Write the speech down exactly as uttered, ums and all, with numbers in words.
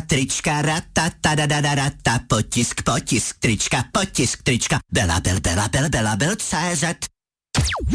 trička, rata, tadadada, rata, potisk, potisk, trička, potisk, trička, Bela, Bel, Bela, Bel, Bela, Bel, C Z.